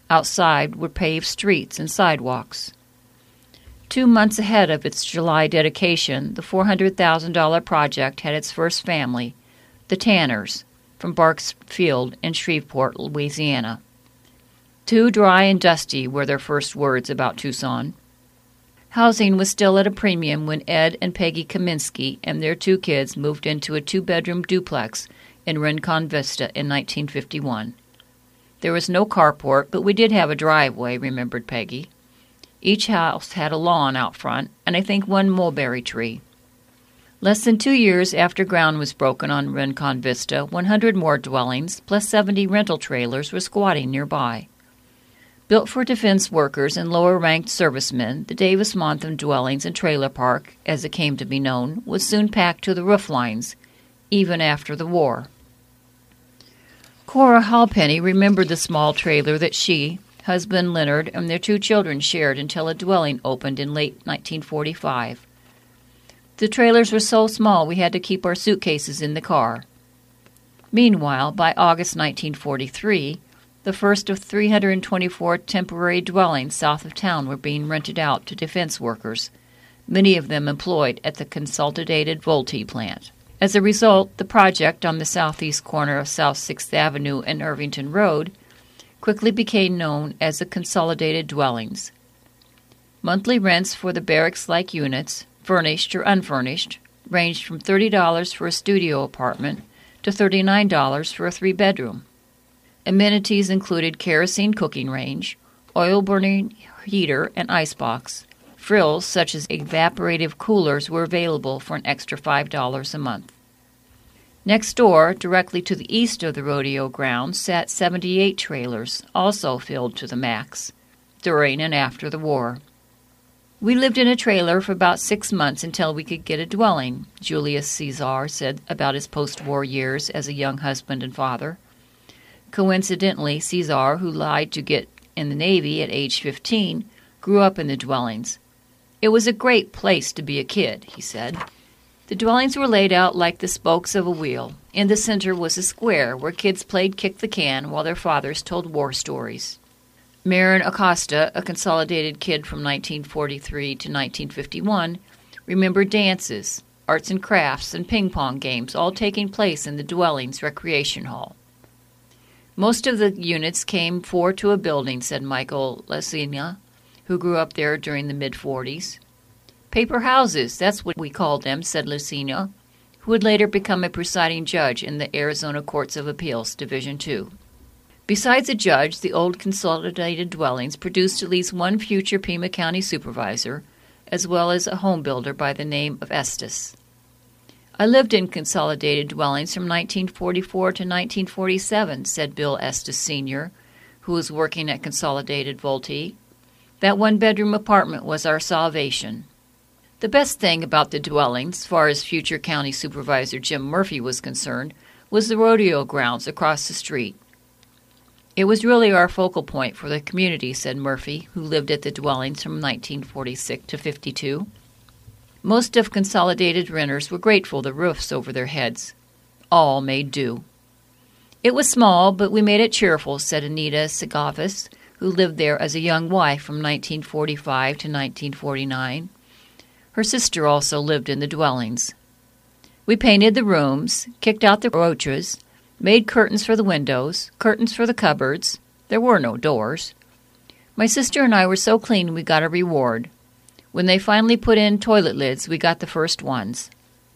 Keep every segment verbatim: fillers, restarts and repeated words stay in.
Outside were paved streets and sidewalks. Two months ahead of its July dedication, the four hundred thousand dollars project had its first family, the Tanners, from Barks Field in Shreveport, Louisiana. Too dry and dusty were their first words about Tucson. Housing was still at a premium when Ed and Peggy Kaminsky and their two kids moved into a two-bedroom duplex in Rincon Vista in nineteen fifty-one. There was no carport, but we did have a driveway, remembered Peggy. Each house had a lawn out front, and I think one mulberry tree. Less than two years after ground was broken on Rincon Vista, one hundred more dwellings, plus seventy rental trailers, were squatting nearby. Built for defense workers and lower-ranked servicemen, the Davis-Monthan dwellings and trailer park, as it came to be known, was soon packed to the roof lines, even after the war. Cora Halpenny remembered the small trailer that she, husband Leonard, and their two children shared until a dwelling opened in late nineteen forty-five. The trailers were so small we had to keep our suitcases in the car. Meanwhile, by August nineteen forty-three, the first of three hundred twenty-four temporary dwellings south of town were being rented out to defense workers, many of them employed at the Consolidated Vultee plant. As a result, the project on the southeast corner of South sixth Avenue and Irvington Road quickly became known as the Consolidated Dwellings. Monthly rents for the barracks-like units, furnished or unfurnished, ranged from thirty dollars for a studio apartment to thirty-nine dollars for a three-bedroom. Amenities included kerosene cooking range, oil-burning heater, and icebox. Frills such as evaporative coolers were available for an extra five dollars a month. Next door, directly to the east of the rodeo grounds, sat seventy-eight trailers, also filled to the max, during and after the war. We lived in a trailer for about six months until we could get a dwelling, Julius Caesar said about his post-war years as a young husband and father. Coincidentally, Caesar, who lied to get in the Navy at age fifteen, grew up in the dwellings. It was a great place to be a kid, he said. The dwellings were laid out like the spokes of a wheel. In the center was a square where kids played kick the can while their fathers told war stories. Marin Acosta, a Consolidated kid from nineteen forty-three to nineteen fifty-one, remembered dances, arts and crafts, and ping-pong games all taking place in the dwellings recreation hall. Most of the units came four to a building, said Michael Lesina, who grew up there during the mid-forties. Paper houses, that's what we called them, said Lesina, who would later become a presiding judge in the Arizona Courts of Appeals, Division two. Besides a judge, the old Consolidated Dwellings produced at least one future Pima County supervisor, as well as a home builder by the name of Estes. I lived in Consolidated Dwellings from nineteen forty-four to nineteen forty-seven, said Bill Estes Senior, who was working at Consolidated Vultee. That one-bedroom apartment was our salvation. The best thing about the dwellings, as far as future county supervisor Jim Murphy was concerned, was the rodeo grounds across the street. It was really our focal point for the community, said Murphy, who lived at the dwellings from nineteen forty-six to fifty-two. Most of Consolidated renters were grateful the roofs over their heads. All made do. It was small, but we made it cheerful, said Anita Segavis, who lived there as a young wife from nineteen forty-five to nineteen forty-nine. Her sister also lived in the dwellings. We painted the rooms, kicked out the roaches, made curtains for the windows, curtains for the cupboards. There were no doors. My sister and I were so clean we got a reward. When they finally put in toilet lids, we got the first ones.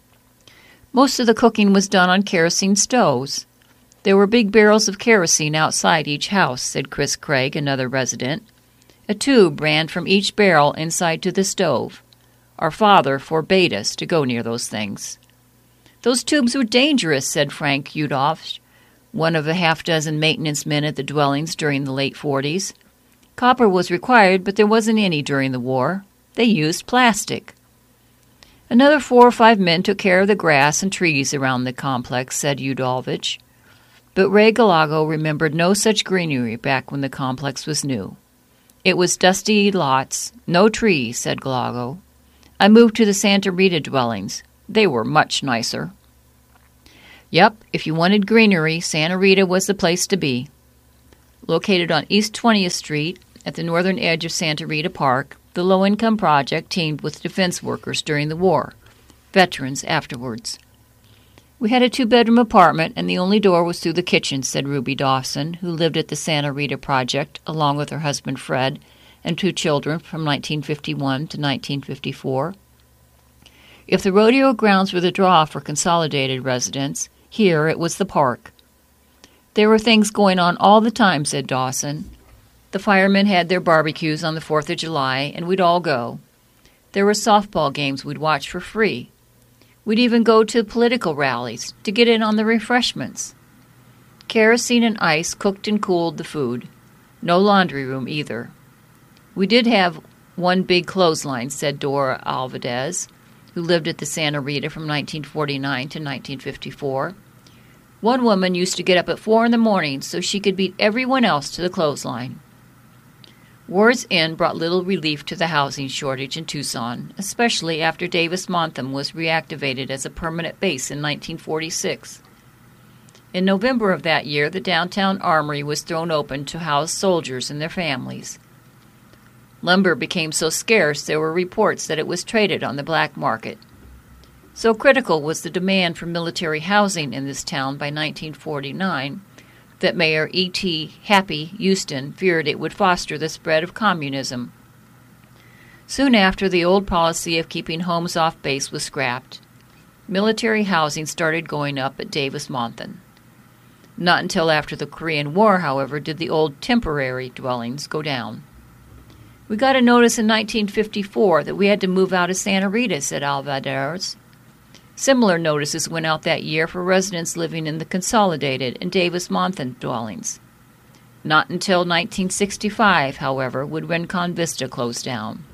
Most of the cooking was done on kerosene stoves. There were big barrels of kerosene outside each house, said Chris Craig, another resident. A tube ran from each barrel inside to the stove. Our father forbade us to go near those things. Those tubes were dangerous, said Frank Udolph, one of a half-dozen maintenance men at the dwellings during the late forties. Copper was required, but there wasn't any during the war. They used plastic. Another four or five men took care of the grass and trees around the complex, said Udolvich. But Ray Galago remembered no such greenery back when the complex was new. It was dusty lots, no trees, said Galago. I moved to the Santa Rita dwellings. They were much nicer. Yep, if you wanted greenery, Santa Rita was the place to be. Located on East twentieth Street at the northern edge of Santa Rita Park, the low-income project teamed with defense workers during the war, veterans afterwards. We had a two-bedroom apartment, and the only door was through the kitchen, said Ruby Dawson, who lived at the Santa Rita Project, along with her husband Fred and two children from nineteen fifty-one to nineteen fifty-four. If the rodeo grounds were the draw for Consolidated residents, here it was the park. There were things going on all the time, said Dawson. The firemen had their barbecues on the fourth of July, and we'd all go. There were softball games we'd watch for free. We'd even go to political rallies to get in on the refreshments. Kerosene and ice cooked and cooled the food. No laundry room either. We did have one big clothesline, said Dora Alvarez, who lived at the Santa Rita from nineteen forty-nine to nineteen fifty-four. One woman used to get up at four in the morning so she could beat everyone else to the clothesline. Ward's Inn brought little relief to the housing shortage in Tucson, especially after Davis-Monthan was reactivated as a permanent base in nineteen forty-six. In November of that year, the downtown armory was thrown open to house soldiers and their families. Lumber became so scarce there were reports that it was traded on the black market. So critical was the demand for military housing in this town by nineteen forty-nine that Mayor E T Happy Houston feared it would foster the spread of communism. Soon after, the old policy of keeping homes off base was scrapped. Military housing started going up at Davis-Monthan. Not until after the Korean War, however, did the old temporary dwellings go down. We got a notice in nineteen fifty-four that we had to move out of Santa Rita, said Alvarez. Similar notices went out that year for residents living in the Consolidated and Davis-Monthan dwellings. Not until nineteen sixty-five, however, would Rincon Vista close down.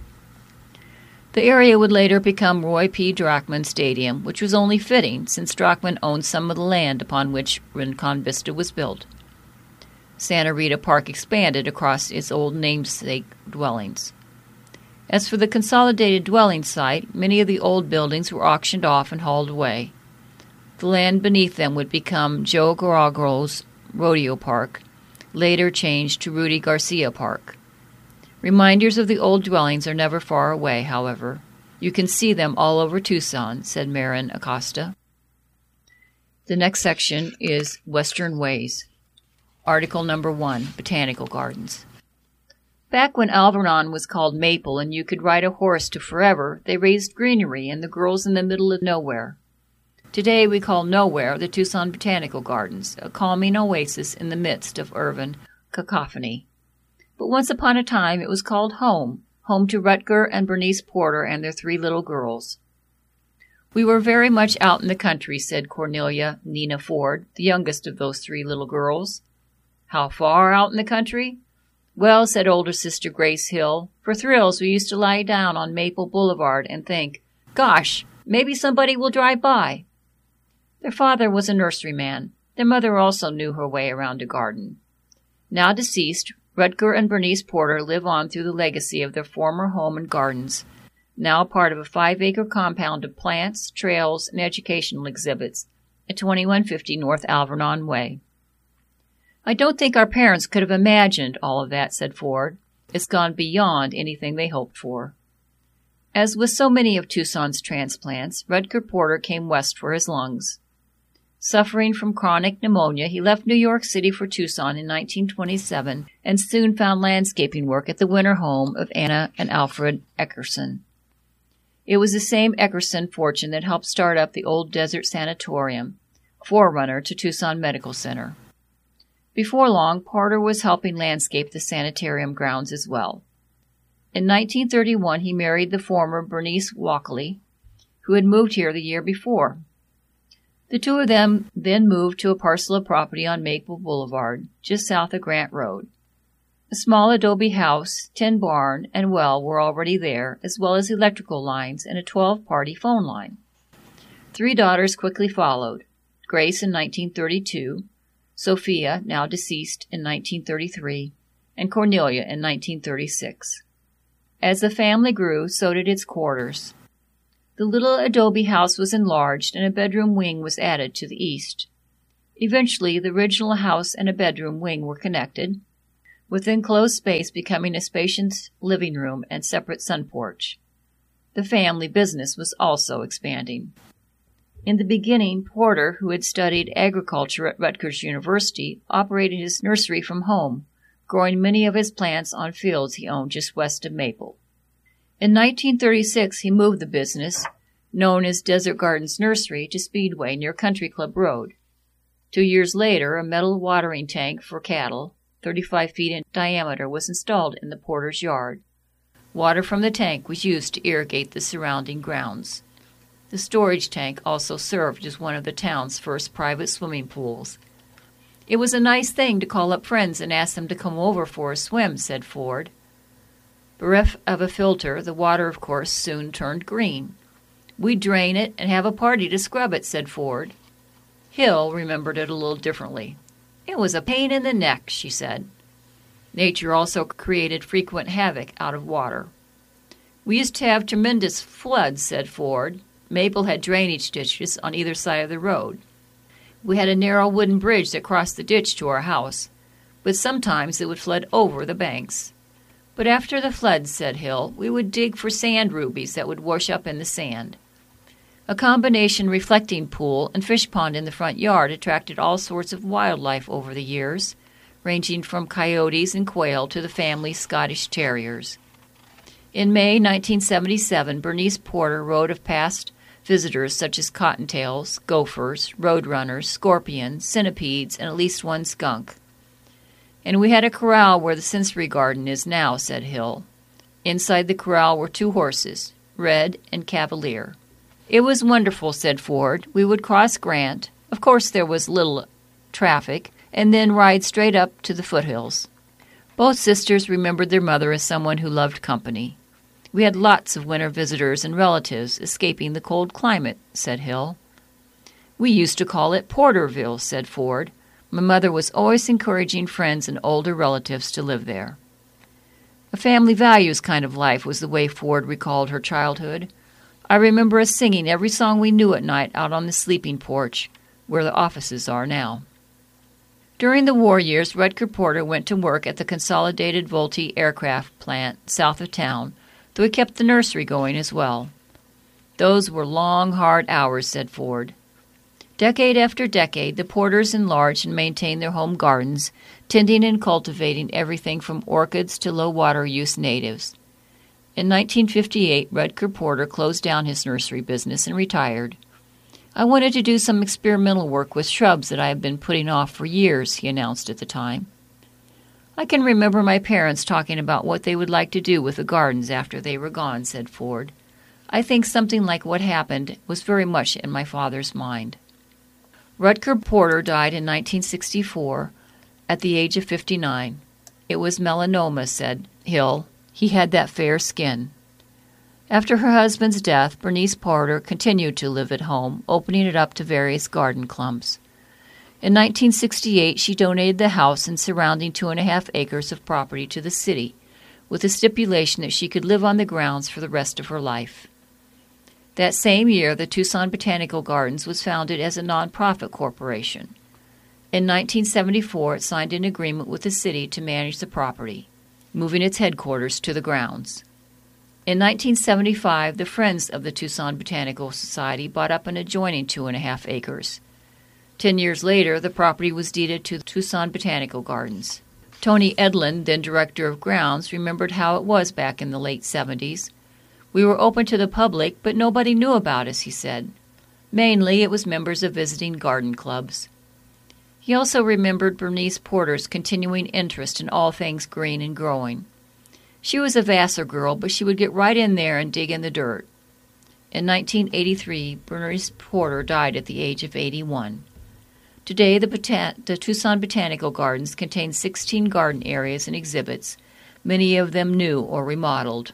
The area would later become Roy P. Drachman Stadium, which was only fitting since Drachman owned some of the land upon which Rincon Vista was built. Santa Rita Park expanded across its old namesake dwellings. As for the Consolidated dwelling site, many of the old buildings were auctioned off and hauled away. The land beneath them would become Joe Garagro's Rodeo Park, later changed to Rudy Garcia Park. Reminders of the old dwellings are never far away, however. You can see them all over Tucson, said Marin Acosta. The next section is Western Ways. Article number one, Botanical Gardens. Back when Alvernon was called Maple and you could ride a horse to forever, they raised greenery and the girls in the middle of nowhere. Today we call nowhere the Tucson Botanical Gardens, a calming oasis in the midst of urban cacophony. But once upon a time it was called home, home to Rutger and Bernice Porter and their three little girls. We were very much out in the country, said Cornelia Nina Ford, the youngest of those three little girls. How far out in the country? Well, said older sister Grace Hill, for thrills we used to lie down on Maple Boulevard and think, gosh, maybe somebody will drive by. Their father was a nurseryman. Their mother also knew her way around a garden. Now deceased, Rutger and Bernice Porter live on through the legacy of their former home and gardens, now part of a five-acre compound of plants, trails, and educational exhibits at twenty-one fifty North Alvernon Way. I don't think our parents could have imagined all of that, said Ford. It's gone beyond anything they hoped for. As with so many of Tucson's transplants, Rutger Porter came west for his lungs. Suffering from chronic pneumonia, he left New York City for Tucson in nineteen twenty-seven and soon found landscaping work at the winter home of Anna and Alfred Eckerson. It was the same Eckerson fortune that helped start up the old Desert Sanatorium, forerunner to Tucson Medical Center. Before long, Porter was helping landscape the sanitarium grounds as well. In nineteen thirty-one, he married the former Bernice Walkley, who had moved here the year before. The two of them then moved to a parcel of property on Maple Boulevard, just south of Grant Road. A small adobe house, tin barn, and well were already there, as well as electrical lines and a twelve-party phone line. Three daughters quickly followed, Grace in nineteen thirty-two, Sophia, now deceased, in nineteen thirty-three, and Cornelia in nineteen thirty-six. As the family grew, so did its quarters. The little adobe house was enlarged, and a bedroom wing was added to the east. Eventually, the original house and a bedroom wing were connected, with enclosed space becoming a spacious living room and separate sun porch. The family business was also expanding. In the beginning, Porter, who had studied agriculture at Rutgers University, operated his nursery from home, growing many of his plants on fields he owned just west of Maple. In nineteen thirty-six, he moved the business, known as Desert Gardens Nursery, to Speedway near Country Club Road. Two years later, a metal watering tank for cattle, thirty-five feet in diameter, was installed in the Porter's yard. Water from the tank was used to irrigate the surrounding grounds. The storage tank also served as one of the town's first private swimming pools. "It was a nice thing to call up friends and ask them to come over for a swim," said Ford. Bereft of a filter, the water, of course, soon turned green. "We'd drain it and have a party to scrub it," said Ford. Hill remembered it a little differently. "It was a pain in the neck," she said. Nature also created frequent havoc out of water. "We used to have tremendous floods," said Ford. Maple had drainage ditches on either side of the road. We had a narrow wooden bridge that crossed the ditch to our house, but sometimes it would flood over the banks. "But after the floods," said Hill, "we would dig for sand rubies that would wash up in the sand." A combination reflecting pool and fish pond in the front yard attracted all sorts of wildlife over the years, ranging from coyotes and quail to the family's Scottish terriers. In May nineteen seventy-seven, Bernice Porter wrote of past visitors such as cottontails, gophers, roadrunners, scorpions, centipedes, and at least one skunk. "And we had a corral where the sensory garden is now," said Hill. Inside the corral were two horses, Red and Cavalier. "It was wonderful," said Ford. "We would cross Grant. Of course there was little traffic, and then ride straight up to the foothills." Both sisters remembered their mother as someone who loved company. "We had lots of winter visitors and relatives escaping the cold climate," said Hill. "We used to call it Porterville," said Ford. "My mother was always encouraging friends and older relatives to live there." A family values kind of life was the way Ford recalled her childhood. "I remember us singing every song we knew at night out on the sleeping porch, where the offices are now." During the war years, Rutger Porter went to work at the Consolidated Vultee aircraft plant south of town, though he kept the nursery going as well. "Those were long, hard hours," said Ford. Decade after decade, the Porters enlarged and maintained their home gardens, tending and cultivating everything from orchids to low-water use natives. In nineteen fifty-eight, Rutger Porter closed down his nursery business and retired. "I wanted to do some experimental work with shrubs that I have been putting off for years," he announced at the time. "I can remember my parents talking about what they would like to do with the gardens after they were gone," said Ford. "I think something like what happened was very much in my father's mind." Rutger Porter died in nineteen sixty-four at the age of fifty-nine. "It was melanoma," said Hill. "He had that fair skin." After her husband's death, Bernice Porter continued to live at home, opening it up to various garden clumps. In nineteen sixty-eight, she donated the house and surrounding two and a half acres of property to the city, with the stipulation that she could live on the grounds for the rest of her life. That same year, the Tucson Botanical Gardens was founded as a nonprofit corporation. In nineteen seventy-four, it signed an agreement with the city to manage the property, moving its headquarters to the grounds. In nineteen seventy-five, the Friends of the Tucson Botanical Society bought up an adjoining two and a half acres. Ten years later, the property was deeded to the Tucson Botanical Gardens. Tony Edlin, then director of grounds, remembered how it was back in the late seventies. "We were open to the public, but nobody knew about us," he said. Mainly, it was members of visiting garden clubs. He also remembered Bernice Porter's continuing interest in all things green and growing. She was a Vassar girl, but she would get right in there and dig in the dirt. In nineteen eighty-three, Bernice Porter died at the age of eighty-one. Today, the, Botan- the Tucson Botanical Gardens contain sixteen garden areas and exhibits, many of them new or remodeled.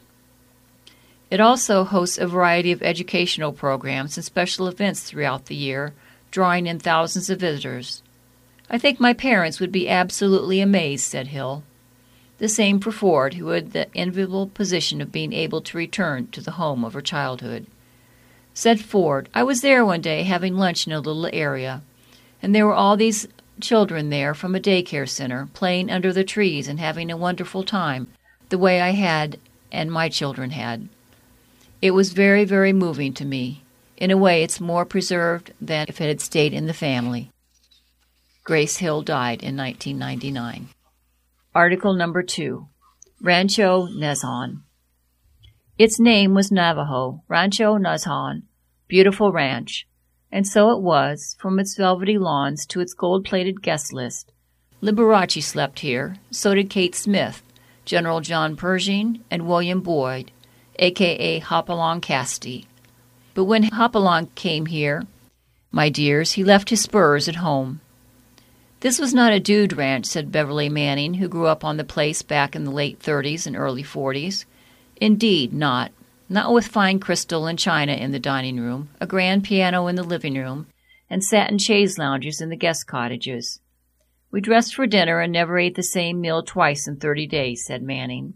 It also hosts a variety of educational programs and special events throughout the year, drawing in thousands of visitors. "I think my parents would be absolutely amazed," said Hill. The same for Ford, who had the enviable position of being able to return to the home of her childhood. Said Ford, "I was there one day having lunch in a little area, and there were all these children there from a daycare center, playing under the trees and having a wonderful time, the way I had and my children had. It was very, very moving to me. In a way, it's more preserved than if it had stayed in the family. Grace Hill died in nineteen ninety-nine. Article number two. Rancho Nezhan. Its name was Navajo, Rancho Nezhan, beautiful ranch. And so it was, from its velvety lawns to its gold-plated guest list. Liberace slept here, so did Kate Smith, General John Pershing, and William Boyd, a k a. Hopalong Castee. But when Hopalong came here, my dears, he left his spurs at home. This was not a dude ranch, said Beverly Manning, who grew up on the place back in the late thirties and early forties. Indeed not. Not with fine crystal and china in the dining room, a grand piano in the living room, and satin chaise lounges in the guest cottages. We dressed for dinner and never ate the same meal twice in thirty days, said Manning.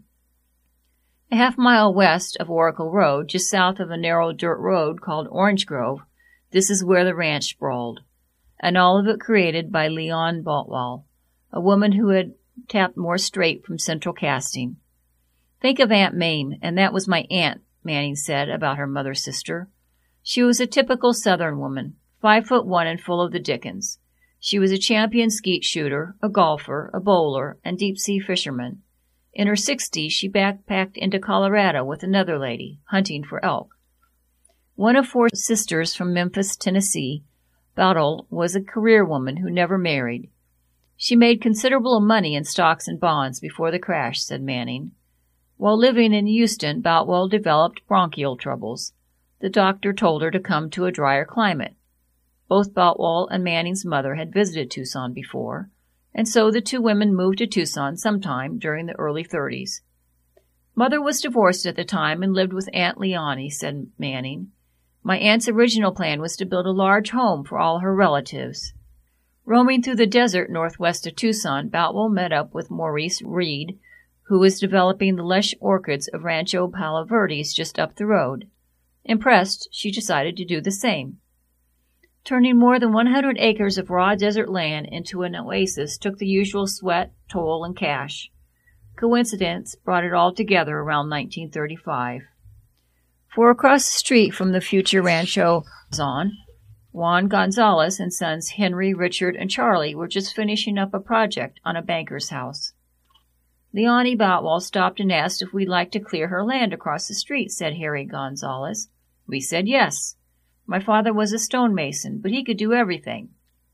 A half mile west of Oracle Road, just south of a narrow dirt road called Orange Grove, this is where the ranch sprawled, and all of it created by Leon Baltwell, a woman who had tapped more straight from Central Casting. Think of Aunt Mame, and that was my aunt, Manning said about her mother's sister. She was a typical Southern woman, five foot one and full of the dickens. She was a champion skeet shooter, a golfer, a bowler, and deep-sea fisherman. In her sixties, she backpacked into Colorado with another lady, hunting for elk. One of four sisters from Memphis, Tennessee, Bowdle was a career woman who never married. She made considerable money in stocks and bonds before the crash, said Manning. While living in Houston, Boutwell developed bronchial troubles. The doctor told her to come to a drier climate. Both Boutwell and Manning's mother had visited Tucson before, and so the two women moved to Tucson sometime during the early thirties. Mother was divorced at the time and lived with Aunt Leonie, said Manning. My aunt's original plan was to build a large home for all her relatives. Roaming through the desert northwest of Tucson, Boutwell met up with Maurice Reed, who was developing the lush orchids of Rancho Palo Verdes just up the road. Impressed, she decided to do the same. Turning more than one hundred acres of raw desert land into an oasis took the usual sweat, toil, and cash. Coincidence brought it all together around nineteen thirty-five. For across the street from the future Rancho Nezhan, Juan Gonzalez and sons Henry, Richard, and Charlie were just finishing up a project on a banker's house. Leonie Boutwell stopped and asked if we'd like to clear her land across the street, said Harry Gonzalez. We said yes. My father was a stonemason, but he could do everything.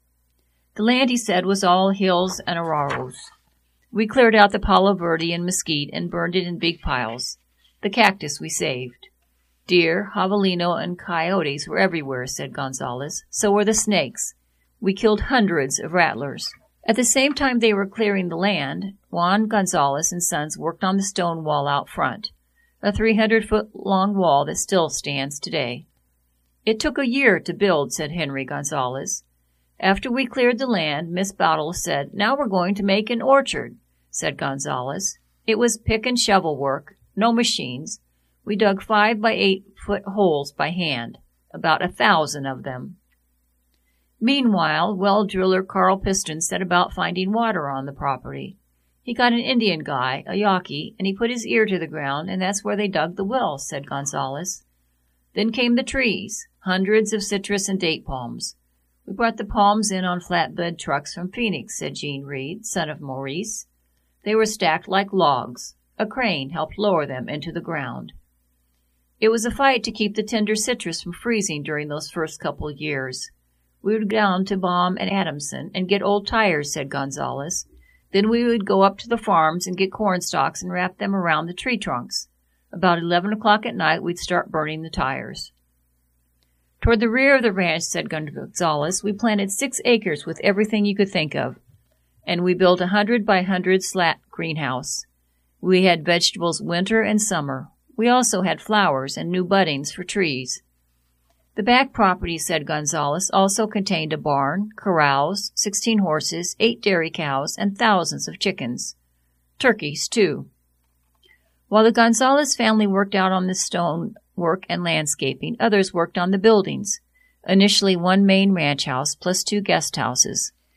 The land, he said, was all hills and arroyos. We cleared out the Palo Verde and mesquite and burned it in big piles. The cactus we saved. Deer, javelino, and coyotes were everywhere, said Gonzalez. So were the snakes. We killed hundreds of rattlers. At the same time they were clearing the land, Juan Gonzalez and Sons worked on the stone wall out front, a three hundred foot long wall that still stands today. It took a year to build, said Henry Gonzalez. After we cleared the land, Miss Bowdle said, Now we're going to make an orchard, said Gonzalez. It was pick and shovel work, no machines. We dug five by eight foot holes by hand, about a thousand of them. Meanwhile, well driller Carl Piston set about finding water on the property. He got an Indian guy, a Yaqui, and he put his ear to the ground, and that's where they dug the well, said Gonzalez. Then came the trees, hundreds of citrus and date palms. We brought the palms in on flatbed trucks from Phoenix, said Gene Reed, son of Maurice. They were stacked like logs. A crane helped lower them into the ground. It was a fight to keep the tender citrus from freezing during those first couple of years. We would go down to Baum and Adamson and get old tires, said Gonzalez. Then we would go up to the farms and get corn stalks and wrap them around the tree trunks. About eleven o'clock at night, we'd start burning the tires. Toward the rear of the ranch, said Gonzalez, we planted six acres with everything you could think of, and we built a hundred by hundred slat greenhouse. We had vegetables winter and summer. We also had flowers and new buddings for trees. The back property, said Gonzalez, also contained a barn, corrals, sixteen horses, eight dairy cows, and thousands of chickens. Turkeys, too. While the Gonzalez family worked out on the stone work and landscaping, others worked on the buildings. Initially one main ranch house plus two guest houses.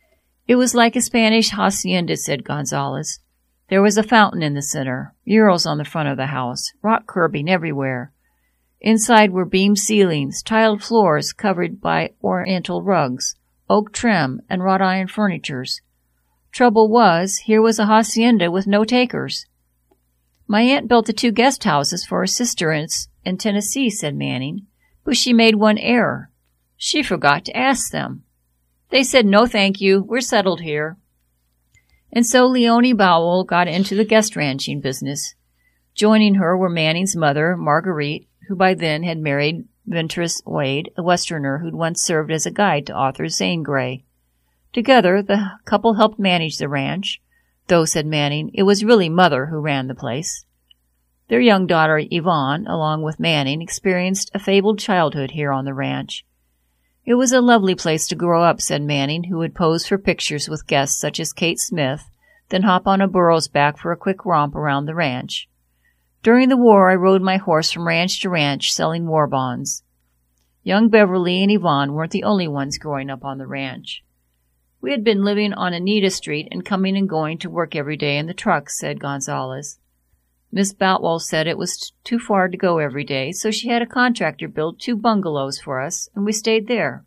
It was like a Spanish hacienda, said Gonzalez. There was a fountain in the center, murals on the front of the house, rock curbing everywhere. Inside were beam ceilings, tiled floors covered by oriental rugs, oak trim, and wrought iron furnitures. Trouble was, here was a hacienda with no takers. My aunt built the two guest houses for her sister in, in Tennessee, said Manning, but she made one error. She forgot to ask them. They said, no thank you, we're settled here. And so Leonie Bowell got into the guest ranching business. Joining her were Manning's mother, Marguerite, who by then had married Ventress Wade, a Westerner who'd once served as a guide to author Zane Grey. Together, the couple helped manage the ranch, though, said Manning, it was really Mother who ran the place. Their young daughter, Yvonne, along with Manning, experienced a fabled childhood here on the ranch. It was a lovely place to grow up, said Manning, who would pose for pictures with guests such as Kate Smith, then hop on a burro's back for a quick romp around the ranch. During the war, I rode my horse from ranch to ranch, selling war bonds. Young Beverly and Yvonne weren't the only ones growing up on the ranch. We had been living on Anita Street and coming and going to work every day in the trucks, said Gonzalez. Miss Boutwell said it was too far to go every day, so she had a contractor build two bungalows for us, and we stayed there.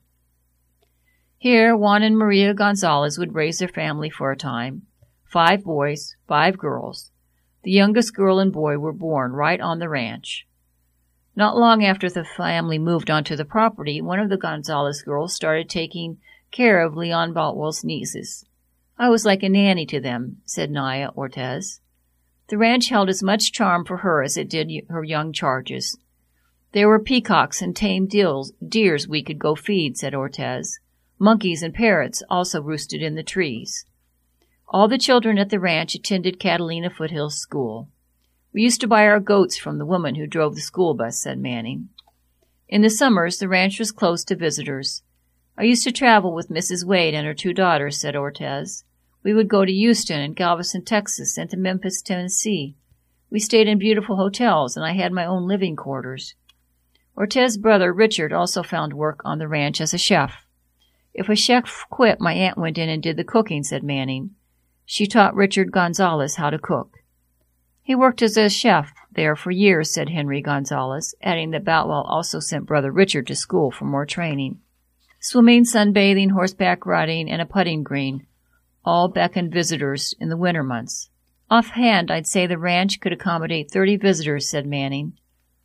Here, Juan and Maria Gonzalez would raise their family for a time. Five boys, five girls. The youngest girl and boy were born right on the ranch. Not long after the family moved onto the property, one of the Gonzalez girls started taking care of Leon Boutwell's nieces. I was like a nanny to them, said Naya Ortez. The ranch held as much charm for her as it did her young charges. There were peacocks and tame deers, deers we could go feed, said Ortez. Monkeys and parrots also roosted in the trees. All the children at the ranch attended Catalina Foothills School. We used to buy our goats from the woman who drove the school bus, said Manning. In the summers, the ranch was closed to visitors. I used to travel with Missus Wade and her two daughters, said Ortez. We would go to Houston and Galveston, Texas, and to Memphis, Tennessee. We stayed in beautiful hotels, and I had my own living quarters. Ortez's brother, Richard, also found work on the ranch as a chef. If a chef quit, my aunt went in and did the cooking, said Manning. She taught Richard Gonzalez how to cook. He worked as a chef there for years, said Henry Gonzalez, adding that Boutwell also sent brother Richard to school for more training. Swimming, sunbathing, horseback riding, and a putting green all beckoned visitors in the winter months. Offhand, I'd say the ranch could accommodate thirty visitors, said Manning.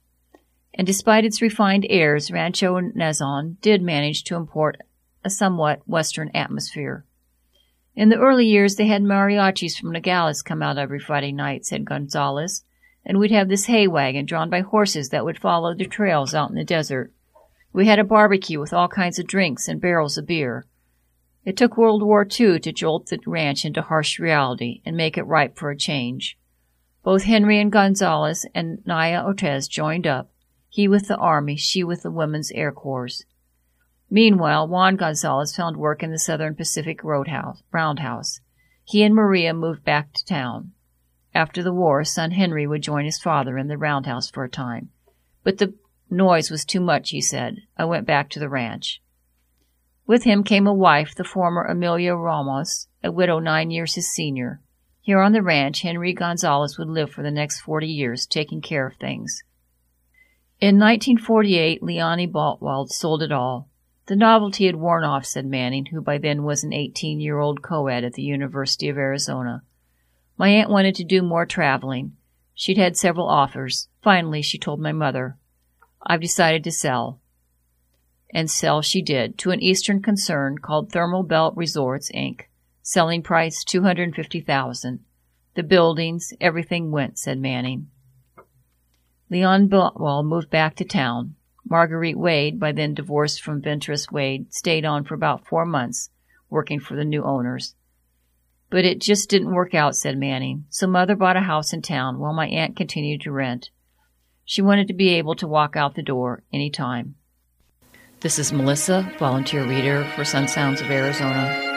And despite its refined airs, Rancho Nazon did manage to import a somewhat Western atmosphere. In the early years, they had mariachis from Nogales come out every Friday night, said Gonzalez, and we'd have this hay wagon drawn by horses that would follow the trails out in the desert. We had a barbecue with all kinds of drinks and barrels of beer. It took World War Two to jolt the ranch into harsh reality and make it ripe for a change. Both Henry and Gonzalez and Naya Ortez joined up, he with the Army, she with the Women's Air Corps. Meanwhile, Juan Gonzalez found work in the Southern Pacific Roadhouse, Roundhouse. He and Maria moved back to town. After the war, son Henry would join his father in the roundhouse for a time. But the noise was too much, he said. I went back to the ranch. With him came a wife, the former Amelia Ramos, a widow nine years his senior. Here on the ranch, Henry Gonzalez would live for the next forty years, taking care of things. In nineteen forty-eight, Leonie Boutwell sold it all. The novelty had worn off, said Manning, who by then was an eighteen-year-old co-ed at the University of Arizona. My aunt wanted to do more traveling. She'd had several offers. Finally, she told my mother, I've decided to sell. And sell she did, to an Eastern concern called Thermal Belt Resorts, Incorporated. Selling price two hundred fifty thousand dollars. The buildings, everything went, said Manning. Leon Boutwell moved back to town. Marguerite Wade, by then divorced from Ventress Wade, stayed on for about four months, working for the new owners. But it just didn't work out, said Manning, so Mother bought a house in town while my aunt continued to rent. She wanted to be able to walk out the door any time. This is Melissa, volunteer reader for Sun Sounds of Arizona.